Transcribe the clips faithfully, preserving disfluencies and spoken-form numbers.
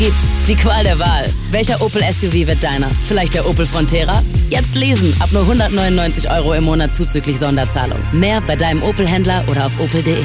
gibt's die Qual der Wahl. Welcher Opel S U V wird deiner? Vielleicht der Opel Frontera? Jetzt lesen, ab nur hundertneunundneunzig Euro im Monat zuzüglich Sonderzahlung. Mehr bei deinem Opel-Händler oder auf opel punkt de.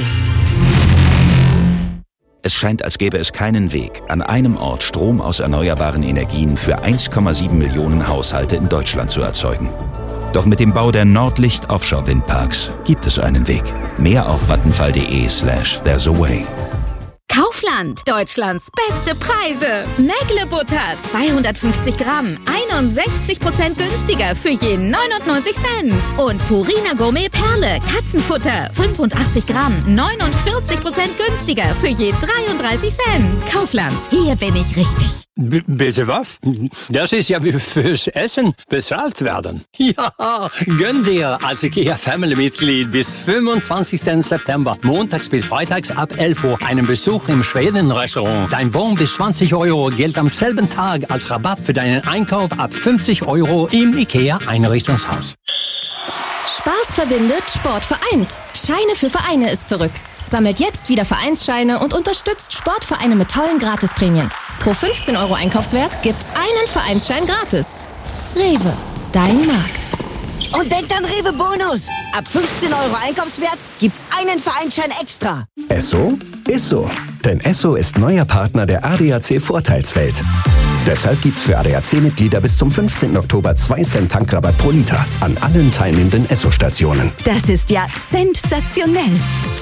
Es scheint, als gäbe es keinen Weg, an einem Ort Strom aus erneuerbaren Energien für eins Komma sieben Millionen Haushalte in Deutschland zu erzeugen. Doch mit dem Bau der Nordlicht Offshore Windparks gibt es einen Weg. Mehr auf vattenfall.de slash there's a way. Kaufland, Deutschlands beste Preise. Mägle-Butter, zweihundertfünfzig Gramm, einundsechzig Prozent günstiger für je neunundneunzig Cent. Und Purina Gourmet Perle, Katzenfutter, fünfundachtzig Gramm, neunundvierzig Prozent günstiger für je dreiunddreißig Cent. Kaufland, hier bin ich richtig. B- bitte was? Das ist ja wie fürs Essen bezahlt werden. Ja, gönn dir als IKEA-Family-Mitglied bis fünfundzwanzigsten September, montags bis freitags ab elf Uhr, einen Besuch im Schweden-Restaurant. Dein Bon bis zwanzig Euro gilt am selben Tag als Rabatt für deinen Einkauf ab fünfzig Euro im IKEA-Einrichtungshaus. Spaß verbindet, Sport vereint. Scheine für Vereine ist zurück. Sammelt jetzt wieder Vereinsscheine und unterstützt Sportvereine mit tollen Gratisprämien. Pro fünfzehn Euro Einkaufswert gibt's einen Vereinsschein gratis. Rewe, dein Markt. Und denkt an Rewe Bonus. Ab fünfzehn Euro Einkaufswert gibt's einen Vereinsschein extra. Esso ist so. Denn Esso ist neuer Partner der A D A C Vorteilswelt. Deshalb gibt's für A D A C-Mitglieder bis zum fünfzehnten Oktober zwei Cent Tankrabatt pro Liter an allen teilnehmenden Esso-Stationen. Das ist ja sensationell.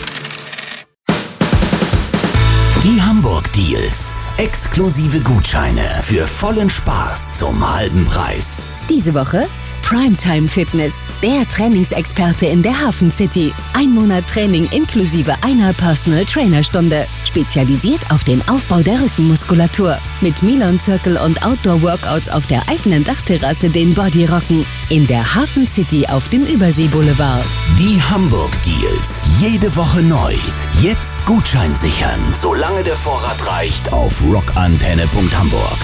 Die Hamburg Deals. Exklusive Gutscheine für vollen Spaß zum halben Preis. Diese Woche Primetime Fitness, der Trainingsexperte in der Hafen City. Ein Monat Training inklusive einer Personal Trainer Stunde. Spezialisiert auf den Aufbau der Rückenmuskulatur. Mit Milan Circle und Outdoor Workouts auf der eigenen Dachterrasse den Body rocken. In der Hafen City auf dem Übersee Boulevard. Die Hamburg Deals. Jede Woche neu. Jetzt Gutschein sichern, solange der Vorrat reicht, auf rockantenne punkt hamburg.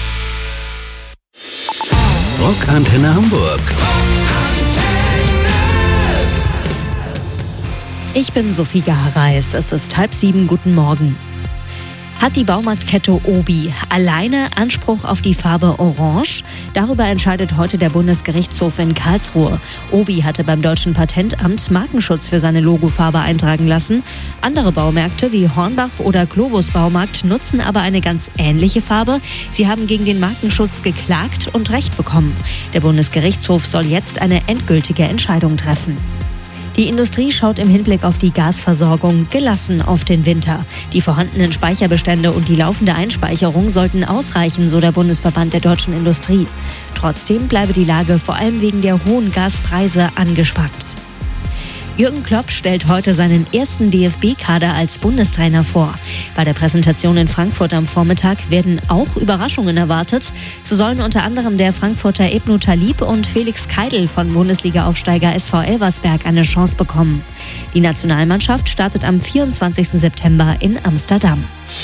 Rockantenne Hamburg. Ich bin Sophie Gareis. Es ist halb sieben. Guten Morgen. Hat die Baumarktkette Obi alleine Anspruch auf die Farbe Orange? Darüber entscheidet heute der Bundesgerichtshof in Karlsruhe. Obi hatte beim Deutschen Patentamt Markenschutz für seine Logofarbe eintragen lassen. Andere Baumärkte wie Hornbach oder Globus Baumarkt nutzen aber eine ganz ähnliche Farbe. Sie haben gegen den Markenschutz geklagt und Recht bekommen. Der Bundesgerichtshof soll jetzt eine endgültige Entscheidung treffen. Die Industrie schaut im Hinblick auf die Gasversorgung gelassen auf den Winter. Die vorhandenen Speicherbestände und die laufende Einspeicherung sollten ausreichen, so der Bundesverband der deutschen Industrie. Trotzdem bleibe die Lage vor allem wegen der hohen Gaspreise angespannt. Jürgen Klopp stellt heute seinen ersten D F B-Kader als Bundestrainer vor. Bei der Präsentation in Frankfurt am Vormittag werden auch Überraschungen erwartet. So sollen unter anderem der Frankfurter Ebnu Talib und Felix Keidl von Bundesliga-Aufsteiger S V Elversberg eine Chance bekommen. Die Nationalmannschaft startet am vierundzwanzigsten September in Amsterdam.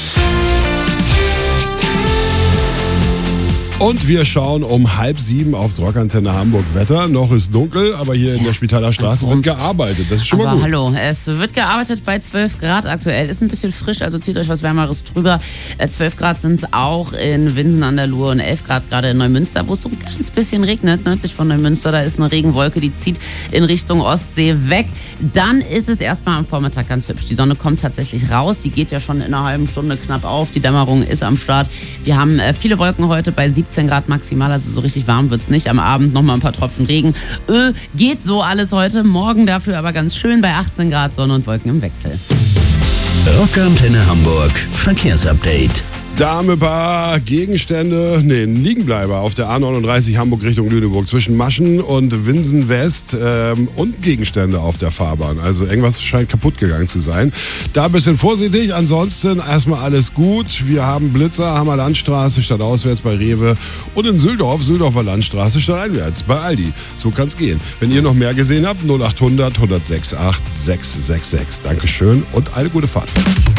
Und wir schauen um halb sieben aufs Rockantenne Hamburg Wetter. Noch ist dunkel, aber hier in der Spitaler Straße wird gearbeitet. Das ist schon aber mal gut. Hallo, es wird gearbeitet bei zwölf Grad aktuell. Ist ein bisschen frisch, also zieht euch was Wärmeres drüber. zwölf Grad sind es auch in Winsen an der Luhe und elf Grad gerade in Neumünster, wo es so ein ganz bisschen regnet. Nördlich von Neumünster, da ist eine Regenwolke, die zieht in Richtung Ostsee weg. Dann ist es erstmal am Vormittag ganz hübsch. Die Sonne kommt tatsächlich raus. Die geht ja schon in einer halben Stunde knapp auf. Die Dämmerung ist am Start. Wir haben viele Wolken heute bei siebzehn Grad maximal, also so richtig warm wird's nicht. Am Abend nochmal ein paar Tropfen Regen. Ö, geht so alles heute. Morgen dafür aber ganz schön bei achtzehn Grad Sonne und Wolken im Wechsel. Rockantenne Hamburg Verkehrsupdate. Da haben wir ein paar Gegenstände, nee, ein Liegenbleiber auf der A neununddreißig Hamburg Richtung Lüneburg zwischen Maschen und Winsen West ähm, und Gegenstände auf der Fahrbahn. Also irgendwas scheint kaputt gegangen zu sein. Da ein bisschen vorsichtig, ansonsten erstmal alles gut. Wir haben Blitzer, Hammer Landstraße statt auswärts bei Rewe und in Süldorf, Süldorfer Landstraße statt einwärts bei Aldi. So kann's gehen. Wenn ihr noch mehr gesehen habt, null acht hundert, hundertsechs acht, sechs sechs sechs. Dankeschön und eine gute Fahrt.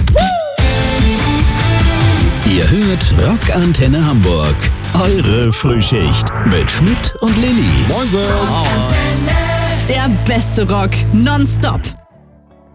Ihr hört Rockantenne Hamburg. Eure Frühschicht mit Schmidt und Lilly. Moin, Der beste Rock nonstop.